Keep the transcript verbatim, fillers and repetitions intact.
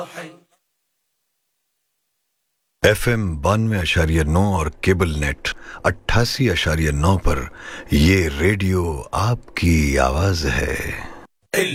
F M बानवे अशारिया नौ और केबल नेट अट्ठासी अशारिया नौ पर ये रेडियो आपकी आवाज है।